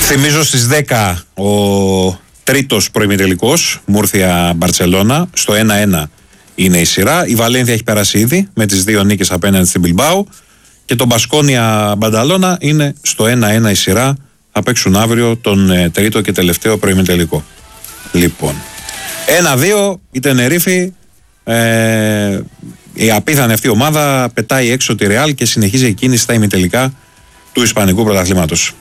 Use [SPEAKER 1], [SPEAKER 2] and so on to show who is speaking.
[SPEAKER 1] Θυμίζω στις 10 ο τρίτος προημιτελικός, Μούρθια Μπαρτσελώνα, στο 1-1 είναι η σειρά. Η Βαλένθια έχει περάσει ήδη με τις 2 νίκες απέναντι στην Μπιλμπάου και το Μπασκόνια Μπανταλώνα είναι στο 1-1 η σειρά. Θα παίξουν αύριο τον τρίτο και τελευταίο προημιτελικό. Λοιπόν, 1-2 η Τενερίφη, η απίθανη αυτή ομάδα πετάει έξω τη Ρεάλ και συνεχίζει η κίνηση στα ημιτελικά του Ισπανικού πρωταθλήματος.